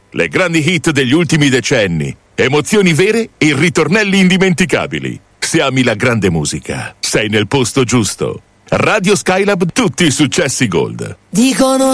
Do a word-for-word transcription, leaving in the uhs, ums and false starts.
Le grandi hit degli ultimi decenni, emozioni vere e ritornelli indimenticabili. Se ami la grande musica, sei nel posto giusto. Radio Skylab, tutti i successi Gold. Dicono